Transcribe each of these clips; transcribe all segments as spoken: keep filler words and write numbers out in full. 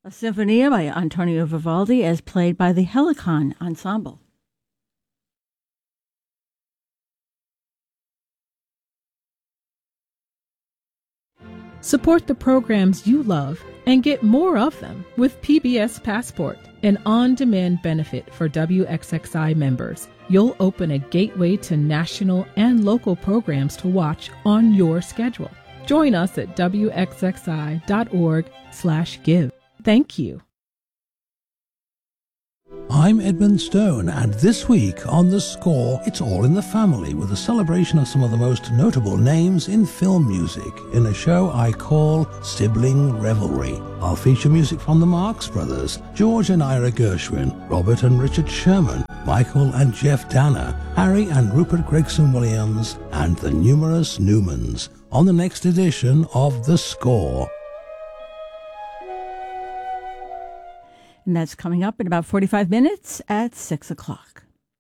A Sinfonia by Antonio Vivaldi as played by the Helicon Ensemble. Support the programs you love and get more of them with P B S Passport, an on-demand benefit for W X X I members. You'll open a gateway to national and local programs to watch on your schedule. Join us at W X X I dot org slash give. Thank you. I'm Edmund Stone, and this week on The Score, it's all in the family with a celebration of some of the most notable names in film music in a show I call Sibling Revelry. I'll feature music from the Marx Brothers, George and Ira Gershwin, Robert and Richard Sherman, Michael and Jeff Danner, Harry and Rupert Gregson Williams, and the numerous Newmans on the next edition of The Score. And that's coming up in about forty-five minutes at six o'clock.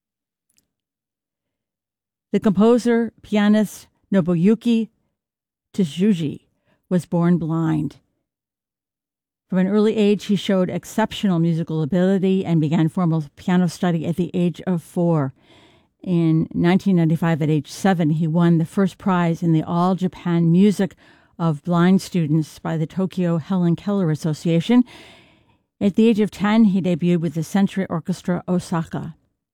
The composer, pianist Nobuyuki Tsuji was born blind. From an early age, he showed exceptional musical ability and began formal piano study at the age of four. In nineteen ninety-five, at age seven, he won the first prize in the All Japan Music of Blind Students by the Tokyo Helen Keller Association. At the age of ten, he debuted with the Century Orchestra Osaka.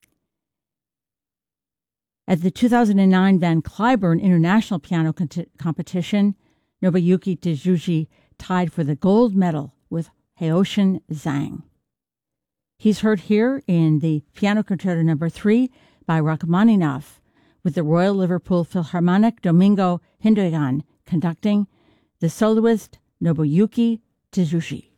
At the two thousand nine Van Cliburn International Piano Cont- Competition, Nobuyuki Tsuji tied for the gold medal with Haoshin Zhang. He's heard here in the Piano Concerto Number three by Rachmaninoff, with the Royal Liverpool Philharmonic Domingo Hindoyan conducting, the soloist Nobuyuki Tsuji.